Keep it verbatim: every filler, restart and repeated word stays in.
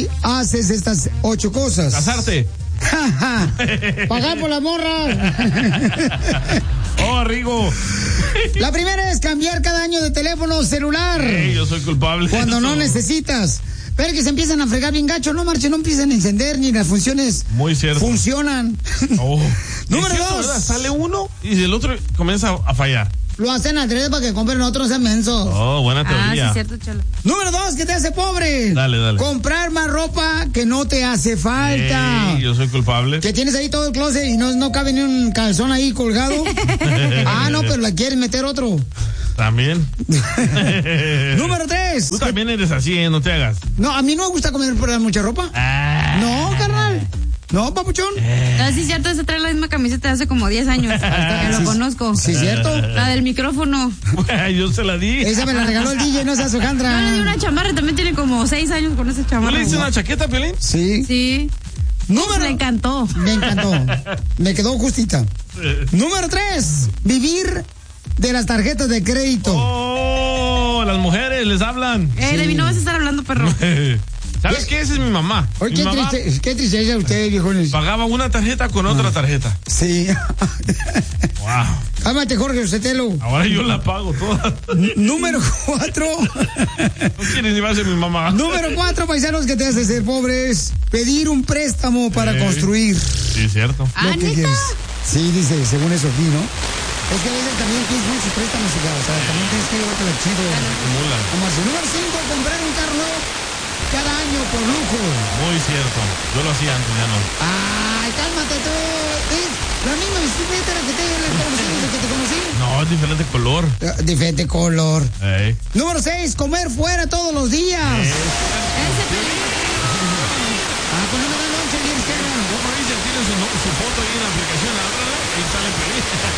si haces estas ocho cosas. Casarte. Pagar por la morra. Oh, Rigo. La primera es cambiar cada año de teléfono celular. Hey, yo soy culpable. Cuando no necesitas. Pero que se empiezan a fregar bien gacho, no marche, no empiezan a encender ni las funciones. Muy cierto. Funcionan. Oh. Número cierto, dos. ¿verdad? Sale uno y el otro comienza a fallar. Lo hacen al revés para que compren otros mensos. Oh, buena teoría. Ah, sí, cierto, chalo. Número dos, que te hace pobre. Dale, dale. Comprar más ropa que no te hace falta. Hey, yo soy culpable. Que tienes ahí todo el closet y no, no cabe ni un calzón ahí colgado. Ah, no, pero la quieres meter otro. También. Número tres. Tú también eres así, ¿eh? No te hagas. No, a mí no me gusta comer por mucha ropa. Ah. No, carnal. No, papuchón. Ah, sí, cierto, ese trae la misma camiseta de hace como diez años. Que lo Sí, conozco. Sí, cierto. La del micrófono. Yo se la di. Esa me la regaló el D J, no seas Yo le di hojandra. una chamarra, también tiene como seis años con esa ¿Tú chamarra. le hiciste una chaqueta, Pelín? Sí. Sí. Número. Me encantó. Me encantó. Me quedó justita. Número tres. Vivir de las tarjetas de crédito. Oh, las mujeres les hablan. Eh, de mí no vas a estar hablando, perro. ¿Sabes qué? Esa es mi mamá. Oye, Mi qué, mamá triste, qué tristeza usted, viejones. pagaba una tarjeta con otra tarjeta. Sí. Wow. Cálmate, Jorge Sotelo. Ahora yo la pago toda. N- Número cuatro. No quieres ni más de mi mamá. Número cuatro, paisanos, que te hace ser pobres. Pedir un préstamo para Eh. construir. Sí, cierto. Ah, Lo que ¿neta? quieres. Sí, dice, según eso aquí, ¿no? Es que a veces también tienes muchos préstamos, o sea, también tienes que llevarte la chido. Acumulan. Número cinco, comprar un carro nuevo cada año por lujo. Muy cierto. Yo lo hacía antes, ya no. Ay, cálmate tú. Es la misma bicicleta que te conocí desde que te conocí. No, es diferente color. Eh, Diferente color. Ey. Número seis, comer fuera todos los días. Eh. Ese pelín. Ah, pues no me dan lonche, bien, ¿Cómo dice? Tiene su, no- su foto ahí en la aplicación, ábrala y sale feliz.